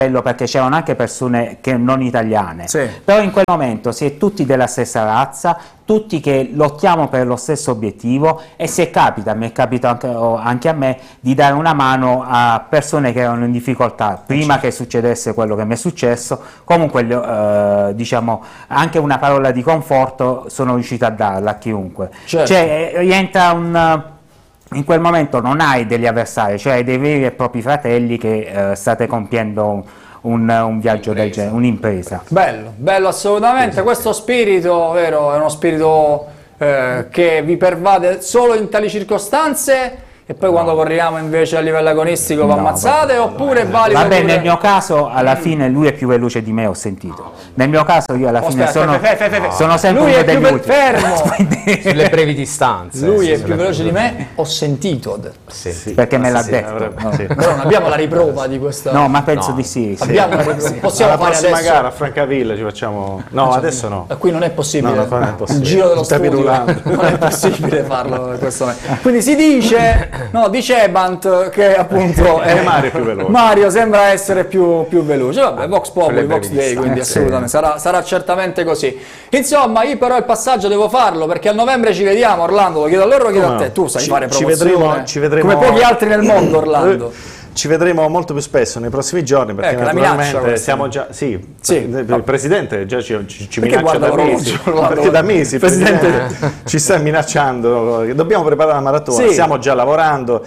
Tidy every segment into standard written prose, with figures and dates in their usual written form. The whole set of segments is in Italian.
perché c'erano anche persone che non italiane, Sì. però in quel momento si è tutti della stessa razza, tutti che lottiamo per lo stesso obiettivo, e se capita, mi è capitato anche a me, di dare una mano a persone che erano in difficoltà prima che succedesse quello che mi è successo. Comunque diciamo anche una parola di conforto sono riuscito a darla a chiunque. Certo. Cioè rientra in quel momento non hai degli avversari, cioè hai dei veri e propri fratelli che state compiendo un viaggio del genere, un'impresa. Bello, bello assolutamente. Questo spirito, vero, è uno spirito che vi pervade solo in tali circostanze, e poi quando corriamo invece a livello agonistico vi ammazzate, oppure valido Vabbè, pure... nel mio caso alla fine lui è più veloce di me, ho sentito. Nel mio caso io alla fine sono sempre lui uno è più degli ultimi. fermo. Sulle brevi distanze. Lui è più veloce di me, ho sentito. Sì. Perché me l'ha detto. No. Però non abbiamo la riprova di questa... No, ma penso di sì. Abbiamo la riprova. Possiamo Alla fare prossima adesso... gara a Francavilla ci facciamo... No, adesso no. Qui non è possibile, No, non è possibile. il giro dello Stavi studio rulando. non è possibile farlo in questo momento. Quindi si dice, no, dice Ebant che appunto Mario è più veloce. Mario sembra essere più veloce. Vabbè, Vox Populi, Vox Dei, quindi assolutamente sarà certamente così. Insomma, io però il passaggio devo farlo, perché a novembre ci vediamo, Orlando, lo chiedo a loro, lo chiedo a te, tu sai fare promozione ci vedremo come pochi altri nel mondo, Orlando. Ci vedremo molto più spesso nei prossimi giorni, perché la minaccia naturalmente questa. siamo già... Sì, Sì. il Presidente già ci Perché minaccia da guarda mesi. l'orologio, Perché da mesi il Presidente ci sta minacciando. Dobbiamo preparare la maratona, Sì. stiamo già lavorando,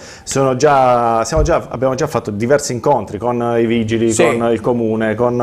abbiamo già fatto diversi incontri con i vigili, Sì. con il comune, con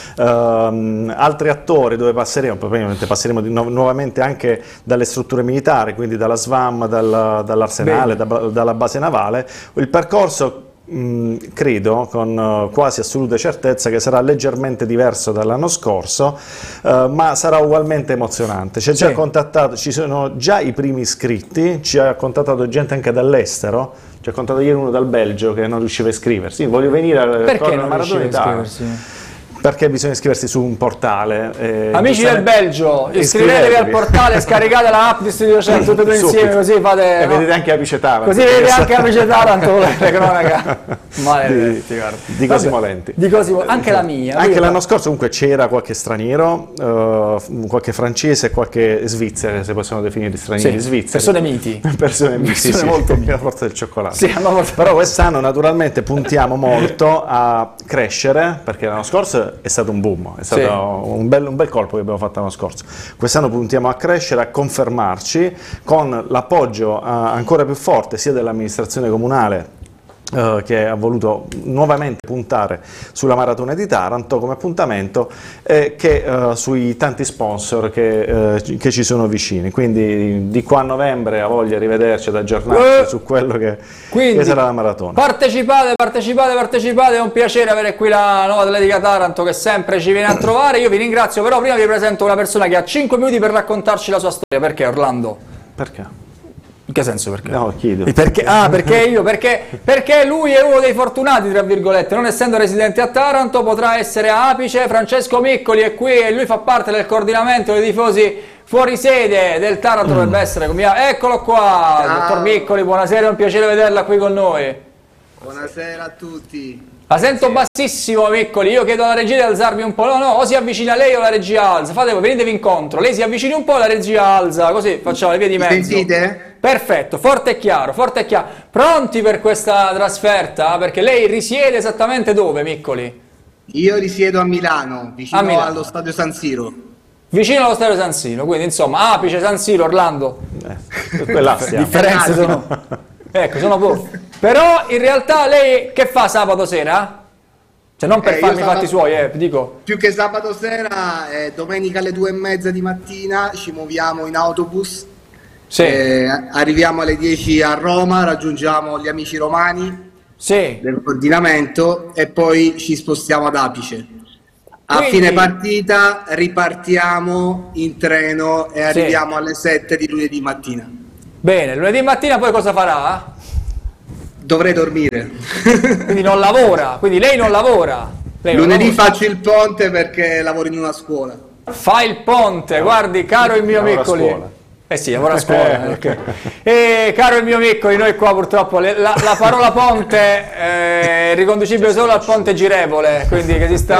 altri attori, dove probabilmente passeremo nuovamente anche dalle strutture militari, quindi dalla SVAM, dall'arsenale, dalla base navale. Il percorso credo con quasi assoluta certezza che sarà leggermente diverso dall'anno scorso, ma sarà ugualmente emozionante. Ci sono già i primi iscritti, ci ha contattato gente anche dall'estero, ci ha contattato ieri uno dal Belgio che non riusciva a iscriversi. Voglio venire a Perché non maratona riusciva a d'Italia. iscriversi? Perché bisogna iscriversi su un portale. Amici del Belgio, iscrivetevi al portale, scaricate la app di Studio 100 tutte e due insieme, così fate... E vedete anche Apice Taranto. Così vedete anche Apice Taranto, le cronache. Maledetti, guarda. Di Cosimo Lenti. Anche la mia. Anche l'anno scorso comunque c'era qualche straniero, qualche francese e qualche svizzero, se possiamo definire stranieri svizzeri. Persone miti. Persone molto miti. La forza del cioccolato. Sì, però quest'anno naturalmente puntiamo molto a crescere, perché l'anno scorso è stato un boom, è stato un bel colpo che abbiamo fatto l'anno scorso. Quest'anno puntiamo a crescere, a confermarci con l'appoggio ancora più forte sia dell'amministrazione comunale, che ha voluto nuovamente puntare sulla maratona di Taranto come appuntamento, che sui tanti sponsor che ci sono vicini. Quindi di qua a novembre ha voglia di rivederci, ad aggiornarci su quello che sarà la maratona. Partecipate, è un piacere avere qui la nuova Atletica Taranto che sempre ci viene a trovare. Io vi ringrazio, però prima vi presento una persona che ha 5 minuti per raccontarci la sua storia. Perché Orlando? Perché? In che senso perché? No, chiedo. Perché lui è uno dei fortunati, tra virgolette, non essendo residente a Taranto, potrà essere a Apice. Francesco Miccoli è qui e lui fa parte del coordinamento dei tifosi fuori sede del Taranto, dovrebbe essere come... Eccolo qua, dottor Miccoli, buonasera, è un piacere vederla qui con noi. Buonasera a tutti. La sento bassissimo, Miccoli, io chiedo alla regia di alzarvi un po', no, o si avvicina lei o la regia alza, venetevi incontro, lei si avvicini un po' e la regia alza, così facciamo le vie di mezzo. Sentite? Perfetto, forte e chiaro, pronti per questa trasferta? Perché lei risiede esattamente dove, Miccoli? Io risiedo a Milano, vicino allo stadio San Siro. Vicino allo stadio San Siro, quindi insomma, Apice, San Siro, Orlando. Quella stiamo. Differenze sono... Ecco, sono poche. Però in realtà lei che fa sabato sera? Cioè non per farmi i fatti suoi, dico. Più che sabato sera, domenica alle 2:30 di mattina ci muoviamo in autobus. Sì. Arriviamo alle 10 a Roma, raggiungiamo gli amici romani del coordinamento e poi ci spostiamo ad Apice. A fine partita ripartiamo in treno e arriviamo alle 7 di lunedì mattina. Bene, lunedì mattina poi cosa farà? Dovrei dormire. Quindi non lavora, quindi lei non lavora. Lunedì faccio il ponte perché lavoro in una scuola. Fa il ponte, guardi, caro il mio Miccoli. Eh sì, lavora a scuola. Okay. E caro il mio Miccoli, noi qua purtroppo la parola ponte è riconducibile solo al ponte girevole, quindi che si sta